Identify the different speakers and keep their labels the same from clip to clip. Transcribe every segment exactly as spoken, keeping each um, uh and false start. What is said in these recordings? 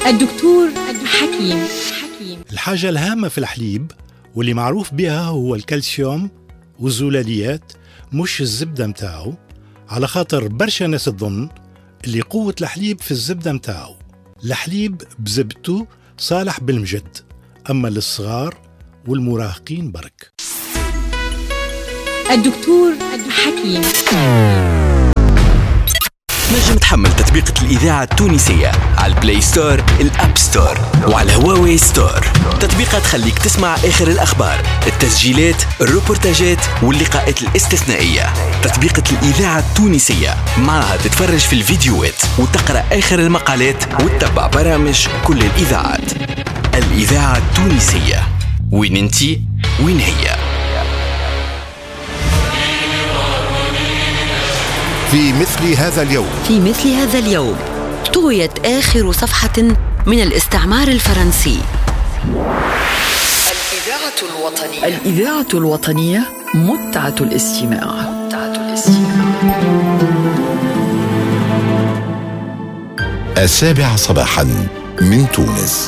Speaker 1: الدكتور حكيم حكيم.
Speaker 2: الحاجة الهامة في الحليب واللي معروف بها هو الكالسيوم والزلاليات، مش الزبدة متاعه، على خاطر برشا ناس تظن اللي قوة الحليب في الزبدة متاعه. الحليب بزبدته صالح بالمجد، أما للصغار والمراهقين برك.
Speaker 1: الدكتور حكيم.
Speaker 3: نجم تحمل تطبيقة الإذاعة التونسية على البلاي ستور، الأب ستور، وعلى هواوي ستور. تطبيقات تخليك تسمع آخر الأخبار، التسجيلات، الروبورتاجات واللقاءات الاستثنائية. تطبيقة الإذاعة التونسية معها تتفرج في الفيديوهات وتقرأ آخر المقالات وتتبع برامج كل الإذاعات. الإذاعة التونسية، وين انتي وين هي.
Speaker 4: في مثل هذا اليوم
Speaker 5: في مثل هذا اليوم طويت آخر صفحة من الاستعمار الفرنسي.
Speaker 6: الإذاعة الوطنية الإذاعة الوطنية متعة الاستماع. متعة الاستماع.
Speaker 4: السابعة صباحا من تونس.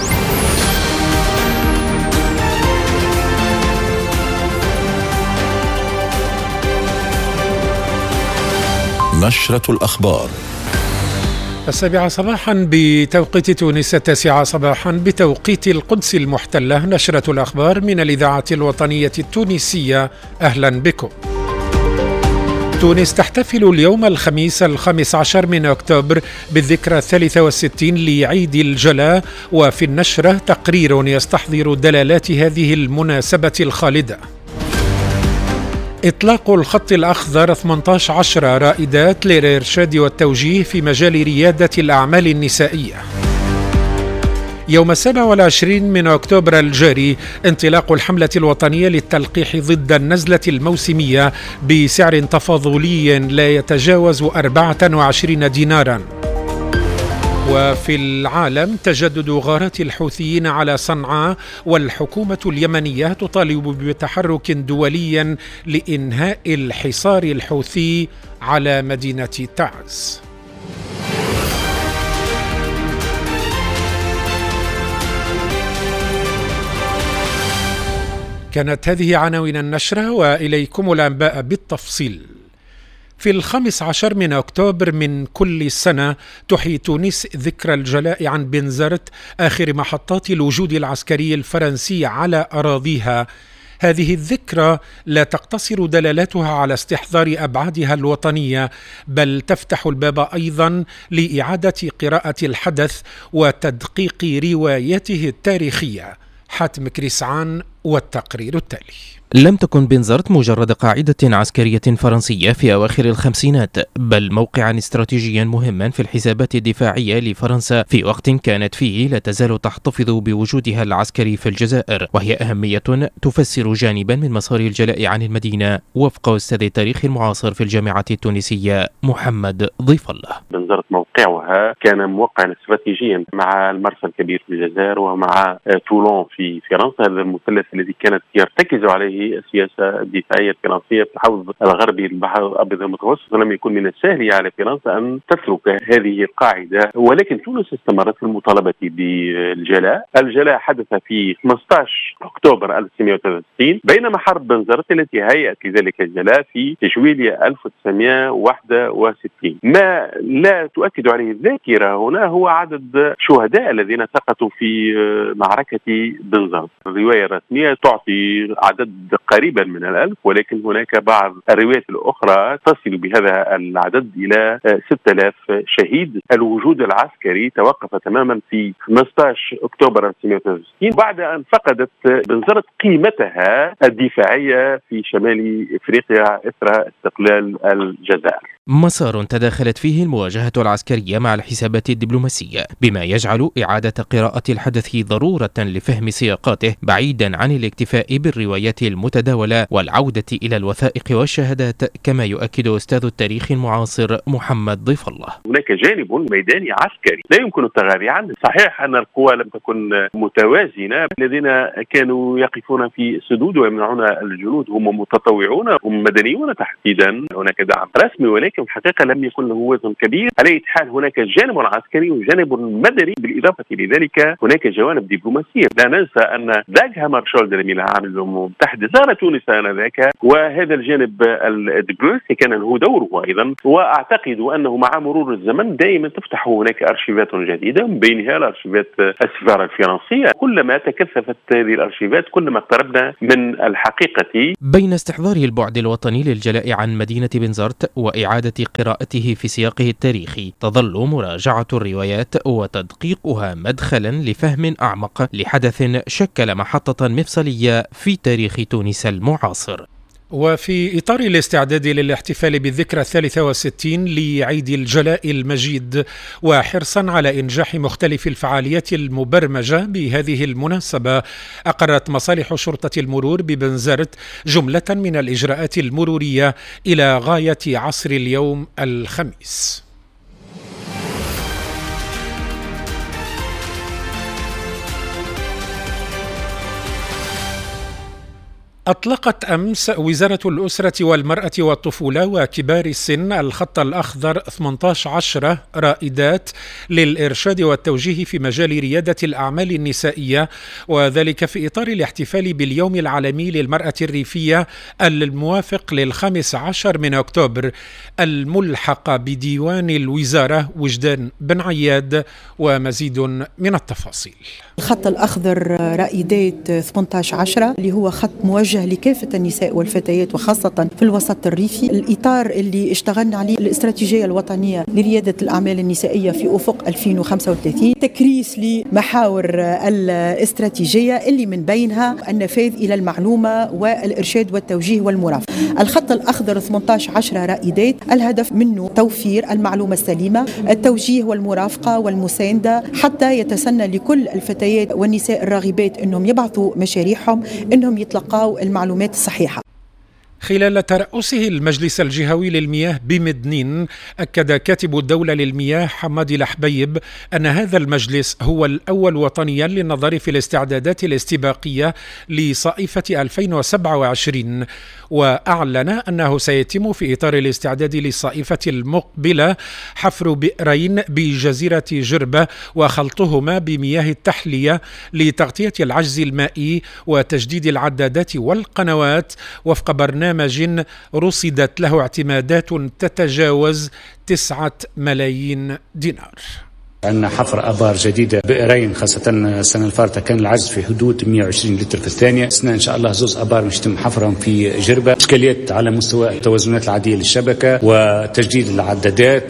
Speaker 4: نشرة الأخبار.
Speaker 7: السابعة صباحا بتوقيت تونس، التاسعة صباحا بتوقيت القدس المحتلة. نشرة الأخبار من الإذاعة الوطنية التونسية، أهلا بكم. تونس تحتفل اليوم الخميس الخامس عشر من أكتوبر بالذكرى الثالثة والستين لعيد الجلاء، وفي النشرة تقرير يستحضر دلالات هذه المناسبة الخالدة. إطلاق الخط الأخضر ثمانية عشر رائدات للإرشاد والتوجيه في مجال ريادة الأعمال النسائية. يوم السابع والعشرين من أكتوبر الجاري انطلاق الحملة الوطنية للتلقيح ضد النزلة الموسمية بسعر تفاضلي لا يتجاوز أربعة وعشرين ديناراً. وفي العالم تجدد غارات الحوثيين على صنعاء، والحكومة اليمنية تطالب بتحرك دولي لإنهاء الحصار الحوثي على مدينة تعز. كانت هذه عناوين النشرة، وإليكم الأنباء بالتفصيل. في الخامس عشر من أكتوبر من كل سنة تحيي تونس ذكرى الجلاء عن بنزرت، آخر محطات الوجود العسكري الفرنسي على أراضيها. هذه الذكرى لا تقتصر دلالاتها على استحضار أبعادها الوطنية، بل تفتح الباب أيضا لإعادة قراءة الحدث وتدقيق روايته التاريخية. حاتم كريسعان والتقرير التالي.
Speaker 8: لم تكن بنزرت مجرد قاعدة عسكرية فرنسية في أواخر الخمسينات، بل موقعا استراتيجيا مهما في الحسابات الدفاعية لفرنسا في وقت كانت فيه لا تزال تحتفظ بوجودها العسكري في الجزائر، وهي أهمية تفسر جانبا من مسار الجلاء عن المدينة وفق أستاذ التاريخ المعاصر في الجامعة التونسية محمد ضيف الله.
Speaker 9: بنزرت موقعها كان موقعا استراتيجيا مع المرسى الكبير في الجزائر ومع تولون في فرنسا، هذا المثلث الذي كانت يرتكز عليه السياسة الدفاعية الفرنسية في الحوض الغربي للبحر الأبيض المتوسط. لم يكن من السهل على فرنسا أن تترك هذه القاعدة، ولكن تونس استمرت في المطالبة بالجلاء. الجلاء حدث في خمسة عشر أكتوبر ألف وتسعمائة وثلاثة وستين، بينما حرب بنزرت التي هيأت لذلك الجلاء في جويلية ألف وتسعمائة وواحد وستين. ما لا تؤكد عليه الذاكرة هنا هو عدد شهداء الذين سقطوا في معركة بنزرت. الرواية الرسمية تعطي عدد قريبا من الألف، ولكن هناك بعض الروايات الأخرى تصل بهذا العدد إلى ستة آلاف شهيد. الوجود العسكري توقف تماما في خمسة عشر أكتوبر ألف وتسعمائة وثلاثة وستين بعد أن فقدت بنزرت قيمتها الدفاعية في شمال إفريقيا إثر استقلال الجزائر.
Speaker 8: مسار تداخلت فيه المواجهة العسكرية مع الحسابات الدبلوماسية، بما يجعل إعادة قراءة الحدث ضرورة لفهم سياقاته بعيدا عن عن الاكتفاء بالروايات المتداولة والعودة إلى الوثائق والشهادات، كما يؤكد أستاذ التاريخ المعاصر محمد ضيف الله.
Speaker 9: هناك جانب ميداني عسكري لا يمكن التغاضي عنه. صحيح أن القوى لم تكن متوازنة، الذين كانوا يقفون في سدود ويمنعون الجنود هم متطوعون، هم مدنيون تحديدا. هناك دعم رسمي ولكن الحقيقة لم يكن له وزن كبير. على أي حال هناك جانب عسكري وجانب مدني، بالإضافة لذلك هناك جوانب دبلوماسية. لا ننسى أن داغ هامارشولد الأمين العام للأمم المتحدة زار تونس آنذاك، وهذا الجانب الدبلوماسي كان له دوره أيضا. وأعتقد أنه مع مرور الزمن دائما تفتح هناك أرشيفات جديدة، من بينها الأرشيفات السفارة الفرنسية. كلما تكثفت هذه الأرشيفات كلما اقتربنا من الحقيقة.
Speaker 8: بين استحضار البعد الوطني للجلاء عن مدينة بنزرت وإعادة قراءته في سياقه التاريخي، تظل مراجعة الروايات وتدقيقها مدخلا لفهم أعمق لحدث شكل محطة مفصلية في تاريخ تونس المعاصر.
Speaker 7: وفي إطار الاستعداد للاحتفال بالذكرى الثالثة والستين لعيد الجلاء المجيد، وحرصا على إنجاح مختلف الفعاليات المبرمجة بهذه المناسبة، أقرت مصالح شرطة المرور ببنزرت جملة من الإجراءات المرورية إلى غاية عصر اليوم الخميس. أطلقت أمس وزارة الأسرة والمرأة والطفولة وكبار السن الخط الأخضر ثمانية عشر رائدات للإرشاد والتوجيه في مجال ريادة الأعمال النسائية، وذلك في إطار الاحتفال باليوم العالمي للمرأة الريفية الموافق للخامس عشر من أكتوبر، الملحق بديوان الوزارة وجدان بن عياد. ومزيد من التفاصيل.
Speaker 10: الخط الأخضر رائدات ثمانية عشر اللي هو خط موجه لكافة النساء والفتيات وخاصة في الوسط الريفي. الإطار اللي اشتغلنا عليه الاستراتيجية الوطنية لريادة الأعمال النسائية في أفق ألفين وخمسة وثلاثين، تكريس لمحاور الاستراتيجية اللي من بينها النفاذ إلى المعلومة والإرشاد والتوجيه والمرافقة. الخط الأخضر ثمانية عشر رائدات الهدف منه توفير المعلومة السليمة، التوجيه والمرافقة والمساندة، حتى يتسنى لكل الفتيات والنساء الراغبات أنهم يبعثوا مشاريعهم أنهم يتلقوا المعلومات الصحيحة.
Speaker 7: خلال ترأسه المجلس الجهوي للمياه بمدنين، أكد كاتب الدولة للمياه حمادي الحبيب أن هذا المجلس هو الأول وطنيا للنظر في الاستعدادات الاستباقية لصائفة ألفين وسبعة وعشرين، وأعلن أنه سيتم في إطار الاستعداد للصائفة المقبلة حفر بئرين بجزيرة جربة وخلطهما بمياه التحلية لتغطية العجز المائي وتجديد العدادات والقنوات، وفق برنامج برنامج رصدت له اعتمادات تتجاوز تسعة ملايين دينار.
Speaker 11: عندنا حفر ابار جديده بئرين، خاصه السنه الفارطه كان العجز في حدود مئة وعشرين لتر في الثانيه. السنه ان شاء الله زوز ابار مش يتم حفرهم في جربه. اشكاليات على مستوى التوازنات العاديه للشبكه وتجديد العدادات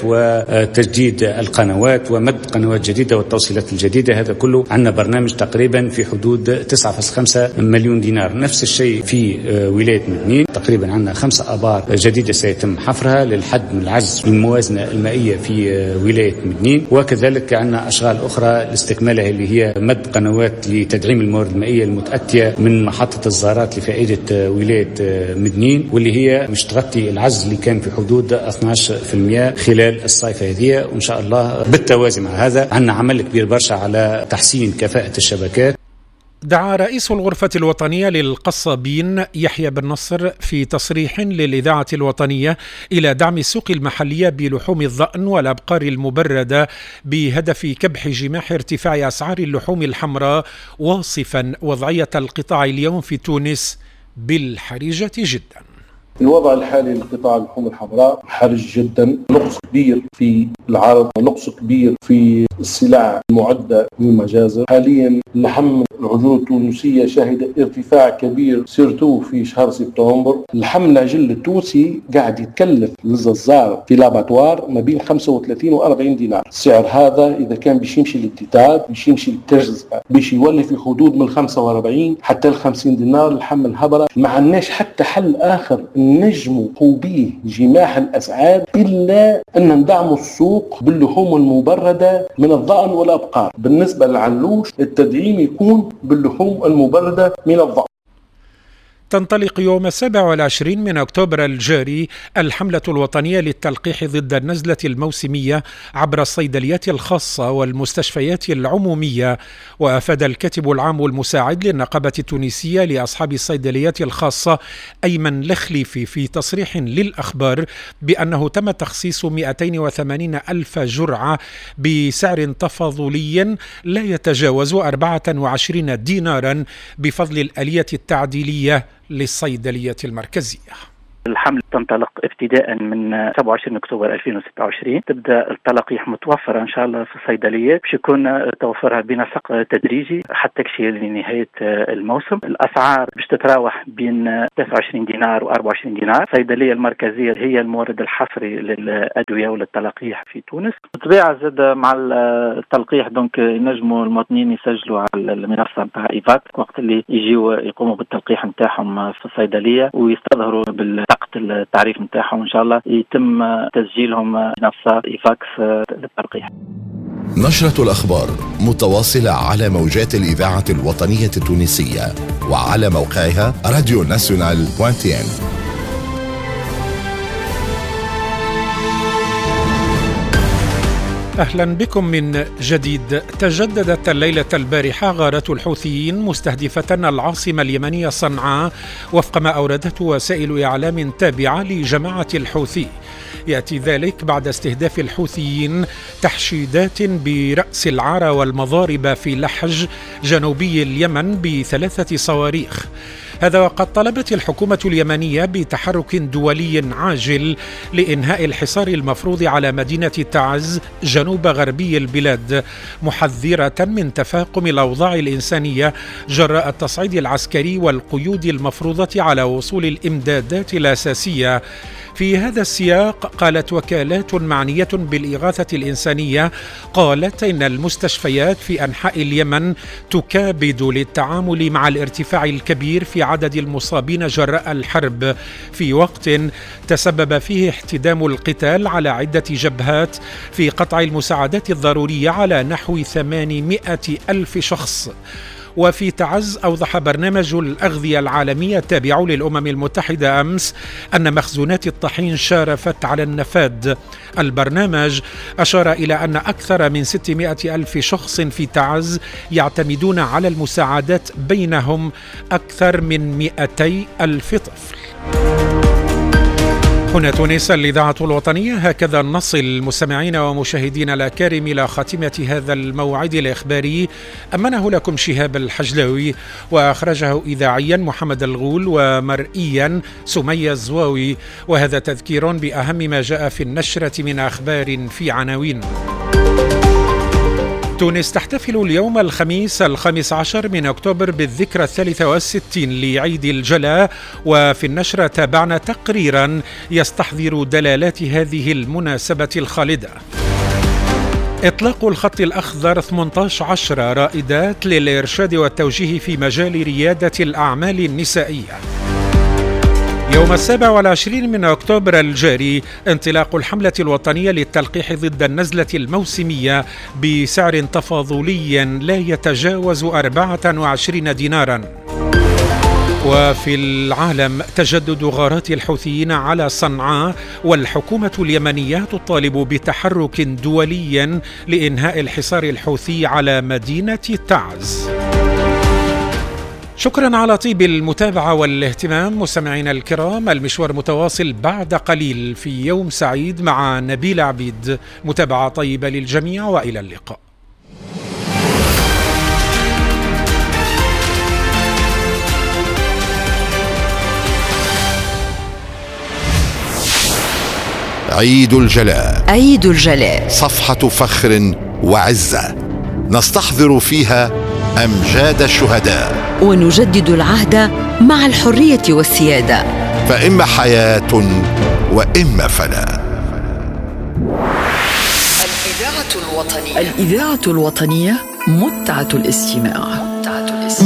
Speaker 11: وتجديد القنوات ومد قنوات جديده والتوصيلات الجديده. هذا كله عندنا برنامج تقريبا في حدود تسعة فاصلة خمسة مليون دينار. نفس الشيء في ولايه مدنين، تقريبا عندنا خمسه ابار جديده سيتم حفرها للحد من العجز الموازنه المائيه في ولايه مدنين. وكذلك عندنا أشغال أخرى لاستكمالها اللي هي مد قنوات لتدعيم الموارد المائية المتأتية من محطة الزارات لفائدة ولاية مدنين، واللي هي مش تغطي العجز اللي كان في حدود اثني عشر بالمئة خلال الصيفة هذه. وإن شاء الله بالتوازي مع هذا عندنا عمل كبير برشا على تحسين كفاءة الشبكات.
Speaker 7: دعا رئيس الغرفة الوطنية للقصابين يحيى بن نصر في تصريح للإذاعة الوطنية إلى دعم السوق المحلية بلحوم الضأن والأبقار المبردة بهدف كبح جماح ارتفاع أسعار اللحوم الحمراء، واصفا وضعية القطاع اليوم في تونس بالحرجة جدا.
Speaker 12: الوضع الحالي لقطاع اللحوم الحمراء حرج جدا، نقص كبير في العرض ونقص كبير في السلع المعدة من المجازر. حاليا لحم العجول التونسية شهد ارتفاع كبير سيرتو في شهر سبتمبر. اللحم العجل التونسي قاعد يتكلف للجزار في لاباتوار ما بين خمسة وثلاثين وأربعين دينار. السعر هذا إذا كان باش يمشي للتتاب باش يمشي للتجزئة باش يولي في حدود من خمسة وأربعين حتى ل خمسين دينار. اللحم الهبرة ما عندناش حتى حل آخر نجموا به جماح الأسعار إلا أن ندعموا السوق باللحوم المبردة من الضأن والأبقار. بالنسبة للعلوش التدعيم يكون باللحوم المبردة من الضأن.
Speaker 7: تنطلق يوم السابع والعشرين من أكتوبر الجاري الحملة الوطنية للتلقيح ضد النزلة الموسمية عبر الصيدليات الخاصة والمستشفيات العمومية. وأفاد الكاتب العام المساعد للنقابة التونسية لأصحاب الصيدليات الخاصة أيمن لخليفي في تصريح للأخبار بأنه تم تخصيص مئتين وثمانين ألف جرعة بسعر تفاضلي لا يتجاوز أربعة وعشرين دينارا بفضل الآلية التعديلية للصيدلية المركزية.
Speaker 13: الحملة تنطلق ابتداء من سبعة وعشرين أكتوبر ألفين وستة وعشرين. تبدأ التلقيح متوفرة إن شاء الله في الصيدليات، باش يكون توفرها بنسق تدريجي حتى كشي لنهاية الموسم. الأسعار باش تتراوح بين ثلاثة وعشرين دينار و أربعة وعشرين دينار. الصيدلية المركزية هي المورد الحصري للأدوية وللتلقيح في تونس. بالطبيعة زاد مع التلقيح دونك ينجموا المواطنين يسجلوا على المنصة نتاع إيفاك وقت اللي يجيوا يقوموا بالتلقيح نتاعهم في الصيدلية ويستظهروا بال التعريف نتاعهم. ان شاء الله يتم تسجيلهم نفسها ايفاكس للتلقيح.
Speaker 4: نشرة الأخبار متواصلة على موجات الإذاعة الوطنية التونسية وعلى موقعها راديو ناسيونال دوت تي ان.
Speaker 7: أهلا بكم من جديد. تجددت الليلة البارحة غارات الحوثيين مستهدفة العاصمة اليمنية صنعاء وفق ما أوردته وسائل إعلام تابعة لجماعة الحوثي. يأتي ذلك بعد استهداف الحوثيين تحشيدات برأس العارة والمضارب في لحج جنوبي اليمن بثلاثة صواريخ. هذا وقد طلبت الحكومة اليمنية بتحرك دولي عاجل لإنهاء الحصار المفروض على مدينة تعز جنوب غربي البلاد، محذرة من تفاقم الأوضاع الإنسانية جراء التصعيد العسكري والقيود المفروضة على وصول الإمدادات الأساسية. في هذا السياق قالت وكالات معنية بالإغاثة الإنسانية قالت إن المستشفيات في أنحاء اليمن تكابد للتعامل مع الارتفاع الكبير في عدد المصابين جراء الحرب في وقت تسبب فيه احتدام القتال على عدة جبهات في قطع المساعدات الضرورية على نحو ثمانمائة ألف شخص. وفي تعز أوضح برنامج الأغذية العالمية التابع للأمم المتحدة أمس أن مخزونات الطحين شارفت على النفاد. البرنامج أشار إلى أن أكثر من ستمائة ألف شخص في تعز يعتمدون على المساعدات، بينهم أكثر من مئتي ألف طفل. هنا تونس الإذاعة الوطنية. هكذا نصل مستمعين ومشاهدين الأكارم إلى خاتمة هذا الموعد الإخباري. أمنه لكم شهاب الحجلاوي وأخرجه إذاعيا محمد الغول ومرئيا سمية الزواوي. وهذا تذكير بأهم ما جاء في النشرة من أخبار في عناوين. تونس تحتفل اليوم الخميس الخامس عشر من أكتوبر بالذكرى الثالثة والستين لعيد الجلاء. وفي النشرة تابعنا تقريرا يستحضر دلالات هذه المناسبة الخالدة. إطلاق الخط الأخضر ثمانية عشر رائدات للإرشاد والتوجيه في مجال ريادة الأعمال النسائية. يوم السابع والعشرين من أكتوبر الجاري انطلاق الحملة الوطنية للتلقيح ضد النزلة الموسمية بسعر تفاضلي لا يتجاوز أربعة وعشرين دينارا. وفي العالم تجدد غارات الحوثيين على صنعاء، والحكومة اليمنية تطالب بتحرك دولي لإنهاء الحصار الحوثي على مدينة تعز. شكرا على طيب المتابعة والاهتمام مستمعينا الكرام. المشوار متواصل بعد قليل في يوم سعيد مع نبيل عبيد. متابعة طيبة للجميع وإلى اللقاء.
Speaker 4: عيد الجلاء.
Speaker 5: عيد الجلاء
Speaker 4: صفحة فخر وعزة نستحضر فيها أمجاد الشهداء
Speaker 5: ونجدد العهد مع الحرية والسيادة،
Speaker 4: فإما حياة وإما فناء.
Speaker 6: الإذاعة الوطنية. الإذاعة الوطنية متعة الاستماع.